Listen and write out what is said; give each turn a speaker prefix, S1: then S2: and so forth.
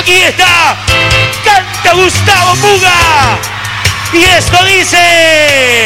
S1: Aquí está, canta Gustavo Puga. Y esto dice...